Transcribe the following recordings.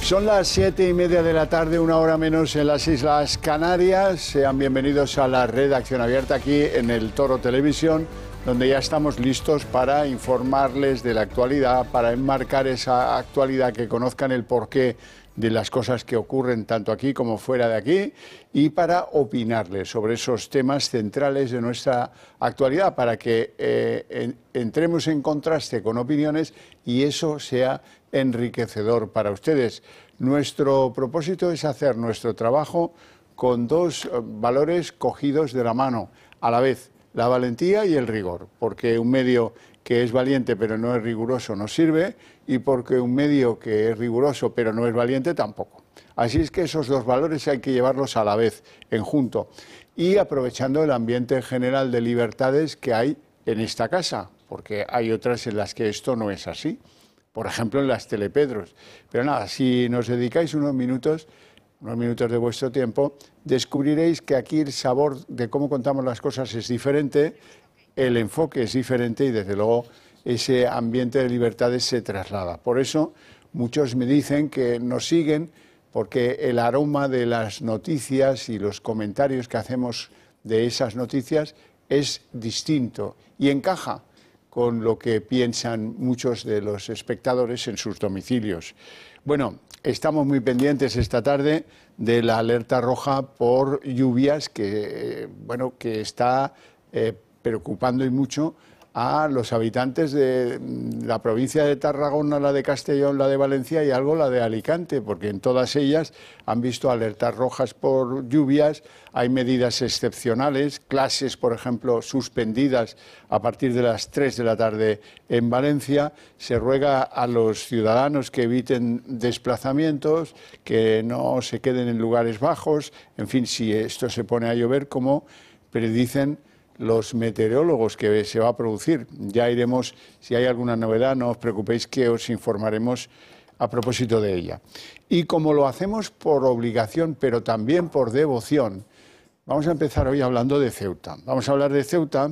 Son las 7:30 de la tarde, una hora menos en las Islas Canarias. Sean bienvenidos a la redacción abierta aquí en el Toro Televisión, donde ya estamos listos para informarles de la actualidad, para enmarcar esa actualidad, que conozcan el porqué de las cosas que ocurren tanto aquí como fuera de aquí, y para opinarles sobre esos temas centrales de nuestra actualidad, para que entremos en contraste con opiniones y eso sea enriquecedor para ustedes. Nuestro propósito es hacer nuestro trabajo con dos valores cogidos de la mano a la vez: la valentía y el rigor, porque un medio que es valiente pero no es riguroso no sirve, y porque un medio que es riguroso pero no es valiente tampoco. Así es que esos dos valores hay que llevarlos a la vez, en junto, y aprovechando el ambiente general de libertades que hay en esta casa, porque hay otras en las que esto no es así, por ejemplo en las Telepedros. Pero nada, si nos dedicáis unos minutos de vuestro tiempo, descubriréis que aquí el sabor de cómo contamos las cosas es diferente, el enfoque es diferente y desde luego ese ambiente de libertades se traslada. Por eso muchos me dicen que nos siguen, porque el aroma de las noticias y los comentarios que hacemos de esas noticias es distinto y encaja con lo que piensan muchos de los espectadores en sus domicilios. Bueno, estamos muy pendientes esta tarde de la alerta roja por lluvias que está preocupando y mucho a los habitantes de la provincia de Tarragona, la de Castellón, la de Valencia y algo la de Alicante, porque en todas ellas han visto alertas rojas por lluvias. Hay medidas excepcionales, clases, por ejemplo, suspendidas a partir de las 3 de la tarde en Valencia. Se ruega a los ciudadanos que eviten desplazamientos, que no se queden en lugares bajos. En fin, si esto se pone a llover, como predicen los meteorólogos que se va a producir. Ya iremos, si hay alguna novedad, no os preocupéis que os informaremos a propósito de ella. Y como lo hacemos por obligación, pero también por devoción, vamos a empezar hoy hablando de Ceuta. Vamos a hablar de Ceuta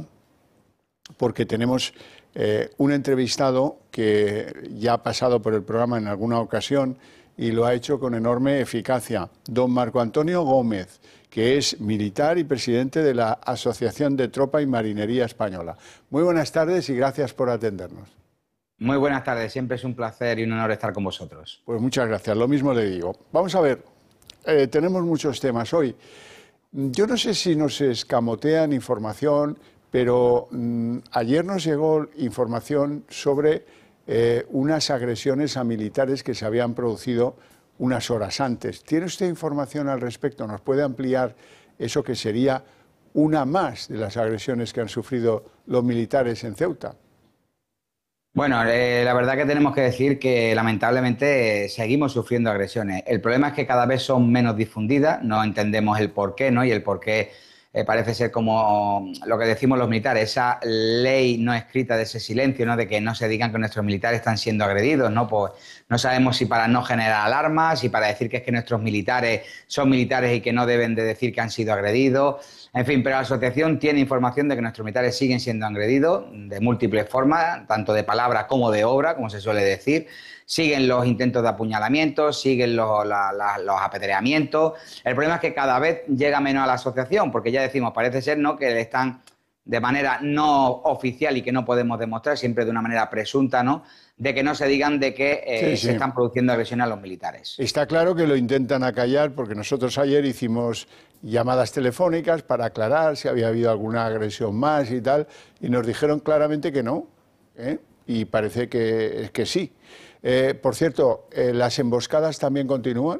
porque tenemos un entrevistado que ya ha pasado por el programa en alguna ocasión y lo ha hecho con enorme eficacia, don Marco Antonio Gómez, que es militar y presidente de la Asociación de Tropa y Marinería Española. Muy buenas tardes y gracias por atendernos. Muy buenas tardes, siempre es un placer y un honor estar con vosotros. Pues muchas gracias, lo mismo le digo. Vamos a ver, tenemos muchos temas hoy. Yo no sé si nos escamotean información, pero ayer nos llegó información sobre unas agresiones a militares que se habían producido unas horas antes. ¿Tiene usted información al respecto? ¿Nos puede ampliar eso, que sería una más de las agresiones que han sufrido los militares en Ceuta? Bueno, la verdad que tenemos que decir que lamentablemente seguimos sufriendo agresiones. El problema es que cada vez son menos difundidas, no entendemos el porqué, ¿no? Y el porqué parece ser como lo que decimos los militares, esa ley no escrita de ese silencio, ¿no? De que no se digan que nuestros militares están siendo agredidos, ¿no? Pues no sabemos si para no generar alarmas, si para decir que es que nuestros militares son militares y que no deben de decir que han sido agredidos. En fin, pero la asociación tiene información de que nuestros militares siguen siendo agredidos de múltiples formas, tanto de palabra como de obra, como se suele decir. Siguen los intentos de apuñalamiento, siguen los apedreamientos. El problema es que cada vez llega menos a la asociación, porque ya decimos, parece ser, ¿no?, que están de manera no oficial y que no podemos demostrar, siempre de una manera presunta, ¿no?, de que no se digan de que se están produciendo agresiones a los militares. Está claro que lo intentan acallar, porque nosotros ayer hicimos llamadas telefónicas para aclarar si había habido alguna agresión más y tal, y nos dijeron claramente que no, y parece que sí. Por cierto, ¿las emboscadas también continúan?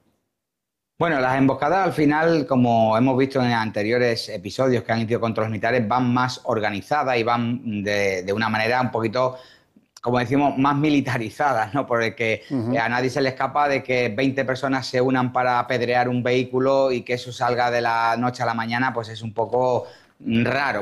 Bueno, las emboscadas al final, como hemos visto en anteriores episodios que han ido contra los militares, van más organizadas y van de una manera un poquito, como decimos, más militarizadas, ¿no? Porque a nadie se le escapa de que 20 personas se unan para apedrear un vehículo y que eso salga de la noche a la mañana, pues es un poco raro.